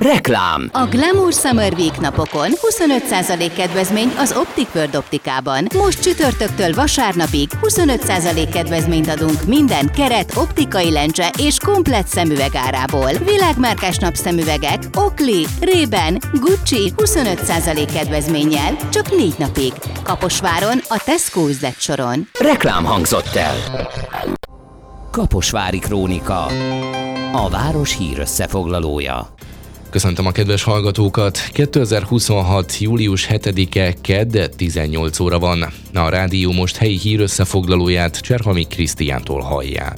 Reklám. A Glamour Summer Week napokon 25% kedvezmény az Optic World optikában. Most csütörtöktől vasárnapig 25% kedvezményt adunk minden keret, optikai lencse és komplett szemüveg árából. Világmárkás napszemüvegek, Oakley, Ray-Ban, Gucci 25% kedvezménnyel csak 4 napig. Kaposváron, a Tesco üzletsoron. Reklám hangzott el. Kaposvári Krónika. A város hírösszefoglalója. Köszöntöm a kedves hallgatókat! 2026. július 7-e kedd 18 óra van. A rádió most helyi hírösszefoglalóját Cserhami Krisztiántól hallják.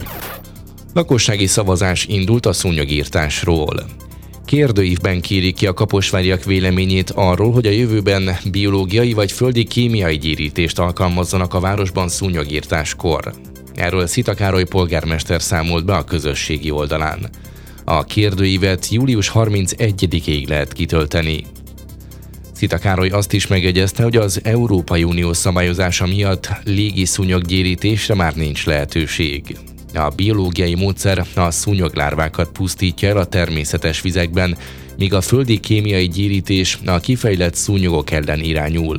Lakossági szavazás indult a szúnyogírtásról. Kérdőívben kérik ki a kaposváriak véleményét arról, hogy a jövőben biológiai vagy földi kémiai gyérítést alkalmazzanak a városban szúnyogírtáskor. Erről Szita Károly polgármester számolt be a közösségi oldalán. A kérdőívet július 31-ig lehet kitölteni. Szita Károly azt is megjegyezte, hogy az Európai Unió szabályozása miatt légi szúnyoggyérítésre már nincs lehetőség. A biológiai módszer a szúnyoglárvákat pusztítja el a természetes vizekben, míg a földi kémiai gyérítés a kifejlett szúnyogok ellen irányul.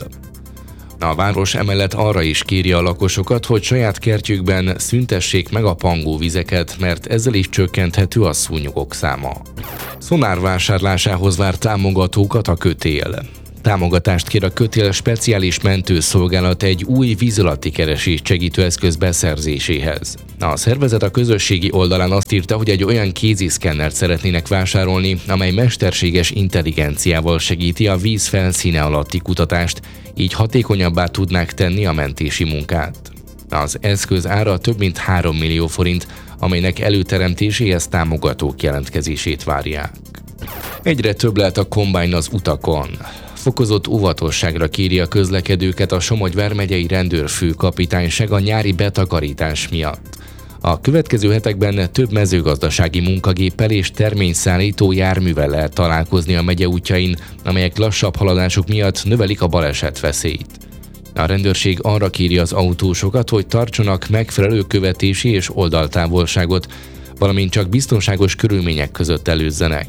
A város emellett arra is kéri a lakosokat, hogy saját kertjükben szüntessék meg a pangóvizeket, mert ezzel is csökkenthető a szúnyogok száma. Szonár vásárlásához vár támogatókat a kötél. Támogatást kér a kötél speciális mentőszolgálat egy új vízalatti keresést segítő eszköz beszerzéséhez. A szervezet a közösségi oldalán azt írta, hogy egy olyan kéziszkennert szeretnének vásárolni, amely mesterséges intelligenciával segíti a víz felszíne alatti kutatást, így hatékonyabbá tudnák tenni a mentési munkát. Az eszköz ára több mint 3 millió forint, amelynek előteremtéséhez támogatók jelentkezését várják. Egyre több lehet a kombájn az utakon. Fokozott óvatosságra kéri a közlekedőket a Somogy vármegyei rendőrfőkapitányság a nyári betakarítás miatt. A következő hetekben több mezőgazdasági munkagéppel és terményszállító járművel lehet találkozni a megye útjain, amelyek lassabb haladásuk miatt növelik a balesetveszélyt. A rendőrség arra kéri az autósokat, hogy tartsanak megfelelő követési és oldaltávolságot, valamint csak biztonságos körülmények között előzzenek.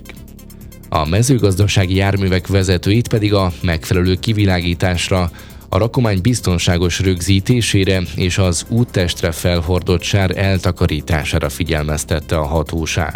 A mezőgazdasági járművek vezetőit pedig a megfelelő kivilágításra, a rakomány biztonságos rögzítésére és az úttestre felhordott sár eltakarítására figyelmeztette a hatóság.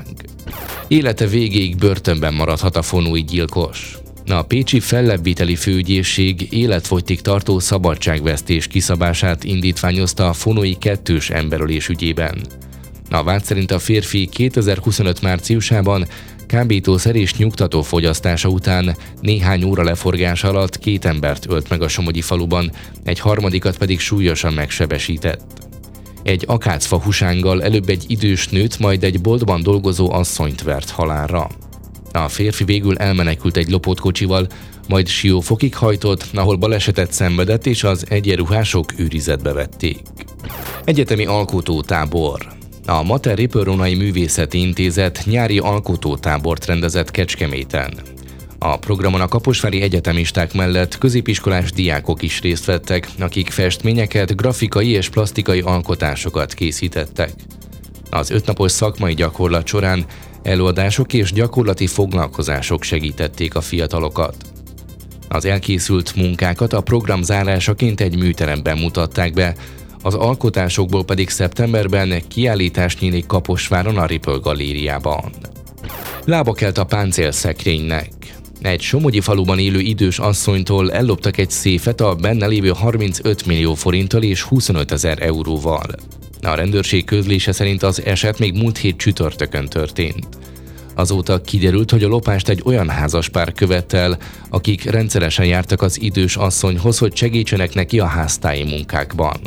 Élete végéig börtönben maradhat a fonói gyilkos. A pécsi fellebbviteli főügyészség életfogytig tartó szabadságvesztés kiszabását indítványozta a fonói 2-s emberölés ügyében. A vád szerint a férfi 2025 márciusában kábítószer és nyugtató fogyasztása után néhány óra leforgása alatt 2 embert ölt meg a somogyi faluban, egy harmadikat pedig súlyosan megsebesített. Egy akácfa husánggal előbb egy idős nőt, majd egy boltban dolgozó asszonyt vert halálra. A férfi végül elmenekült egy lopott kocsival, majd Siófokig hajtott, ahol balesetet szenvedett és az egyenruhások őrizetbe vették. Egyetemi alkotótábor. A Mater Ripőronai Művészeti Intézet nyári alkotótábort rendezett Kecskeméten. A programon a kaposvári egyetemisták mellett középiskolás diákok is részt vettek, akik festményeket, grafikai és plastikai alkotásokat készítettek. Az 5 napos szakmai gyakorlat során előadások és gyakorlati foglalkozások segítették a fiatalokat. Az elkészült munkákat a program zárásaként egy műteremben mutatták be, az alkotásokból pedig szeptemberben kiállítás nyílik Kaposváron a Ripple galériában. Lába kelt a páncélszekrénynek. Egy somogyi faluban élő idős asszonytól elloptak egy széfet a benne lévő 35 millió forinttal és 25 000 euróval. A rendőrség közlése szerint az eset még múlt hét csütörtökön történt. Azóta kiderült, hogy a lopást egy olyan házaspár követte el, akik rendszeresen jártak az idős asszonyhoz, hogy segítsenek neki a háztáji munkákban.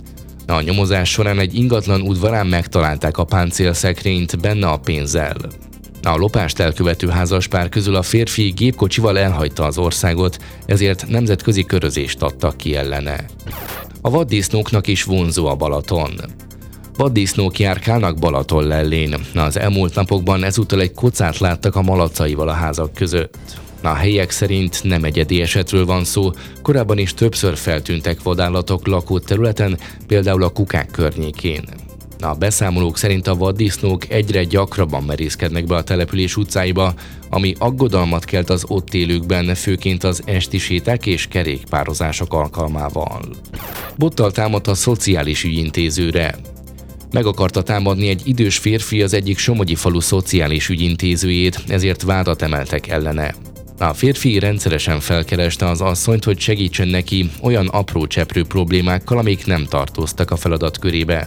A nyomozás során egy ingatlan udvarán megtalálták a páncélszekrényt benne a pénzzel. A lopást elkövető házaspár közül a férfi gépkocsival elhagyta az országot, ezért nemzetközi körözést adtak ki ellene. A vaddisznóknak is vonzó a Balaton. Vaddisznók járkálnak Balatonlellén. Az elmúlt napokban ezúttal egy kocát láttak a malacaival a házak között. A helyiek szerint nem egyedi esetről van szó, korábban is többször feltűntek vadállatok lakott területen, például a Kukák környékén. A beszámolók szerint a vaddisznók egyre gyakrabban merészkednek be a település utcáiba, ami aggodalmat kelt az ott élőkben, főként az esti séták és kerékpározások alkalmával. Bottal támadt a szociális ügyintézőre. Meg akarta támadni egy idős férfi az egyik somogyi falu szociális ügyintézőjét, ezért vádat emeltek ellene. A férfi rendszeresen felkereste az asszonyt, hogy segítsen neki olyan apró cseprő problémákkal, amik nem tartoztak a feladat körébe.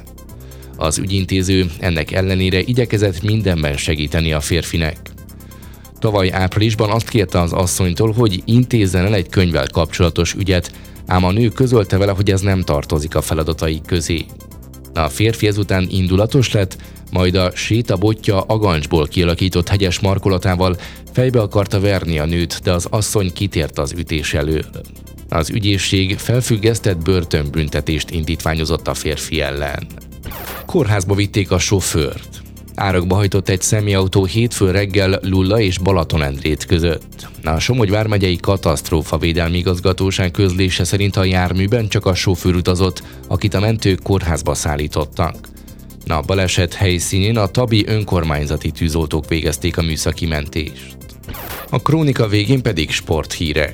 Az ügyintéző ennek ellenére igyekezett mindenben segíteni a férfinek. Tavaly áprilisban azt kérte az asszonytól, hogy intézzen el egy könyvvel kapcsolatos ügyet, ám a nő közölte vele, hogy ez nem tartozik a feladatai közé. A férfi ezután indulatos lett, majd a sétabotja agancsból kialakított hegyes markolatával fejbe akarta verni a nőt, de az asszony kitért az ütés elől. Az ügyészség felfüggesztett börtönbüntetést indítványozott a férfi ellen. Kórházba vitték a sofőrt. Árokba hajtott egy személyautó hétfőn reggel Lulla és Balatonendrét között. A Somogy vármegyei katasztrófavédelmi igazgatóság közlése szerint a járműben csak a sofőr utazott, akit a mentők kórházba szállítottak. A baleset helyszínén a tabi önkormányzati tűzoltók végezték a műszaki mentést. A krónika végén pedig sporthírek.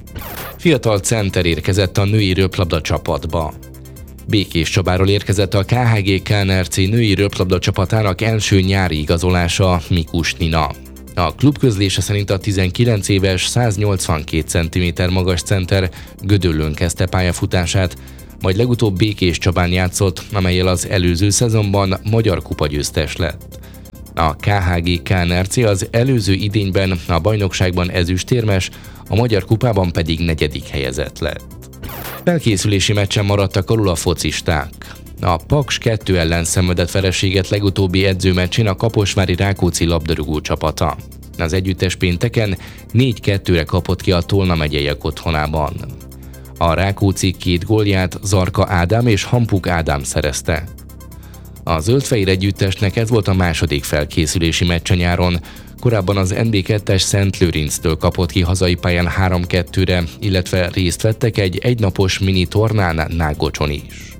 Fiatal center érkezett a női röplabda csapatba. Békés Csabáról érkezett a KHG KNRC női röplabda csapatának első nyári igazolása, Mikus Nina. A klub közlése szerint a 19 éves, 182 cm magas center Gödöllőn kezdte pályafutását, majd legutóbb Békés Csabán játszott, amellyel az előző szezonban magyar kupagyőztes lett. A KHG KNRC az előző idényben a bajnokságban ezüstérmes, a magyar kupában pedig 4. helyezett lett. Felkészülési meccsen maradtak alul a focisták. A Paks 2 ellen szenvedett vereséget legutóbbi edzőmeccsén a kaposvári Rákóczi labdarúgó csapata. Az együttes pénteken 4-2-re kapott ki a Tolna megyeiek otthonában. A Rákóczi 2 gólját Zarka Ádám és Hampuk Ádám szerezte. A zöldfehér együttesnek ez volt a második felkészülési meccse nyáron, korábban az NB2-es Szent Lőrinctől kapott ki hazai pályán 3-2-re, illetve részt vettek egy egynapos mini tornán Nágocson is.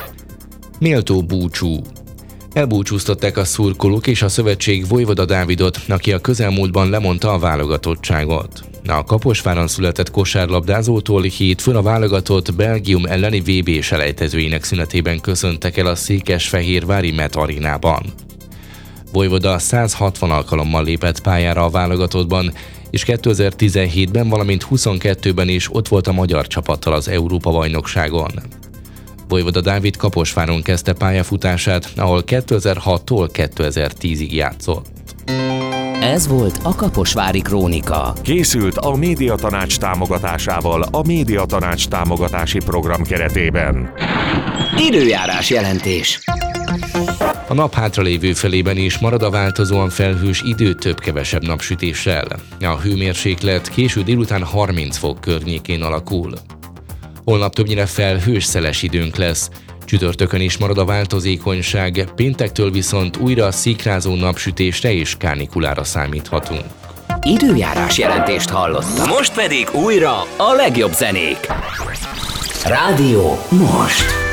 Méltó búcsú. Elbúcsúztatták a szurkolók és a szövetség Vojvoda Dávidot, aki a közelmúltban lemondta a válogatottságot. A Kaposváron született kosárlabdázótól hétfőn a válogatott Belgium elleni VB selejtezőinek szünetében köszöntek el a székesfehérvári Met arénában. Vojvoda 160 alkalommal lépett pályára a válogatottban, és 2017-ben, valamint 22-ben is ott volt a magyar csapattal az Európa-bajnokságon. Vojvoda Dávid Kaposváron kezdte pályafutását, ahol 2006-tól 2010-ig játszott. Ez volt a Kaposvári Krónika. Készült a Médiatanács támogatásával a Médiatanács támogatási program keretében. Időjárás jelentés. A nap hátralévő felében is marad a változóan felhős idő több-kevesebb napsütéssel. A hőmérséklet késő délután 30 fok környékén alakul. Holnap többnyire felhős szeles időnk lesz. Csütörtökön is marad a változékonyság, péntektől viszont újra szikrázó napsütésre és kánikulára számíthatunk. Időjárás jelentést hallottak. Most pedig újra a legjobb zenék. Rádió most.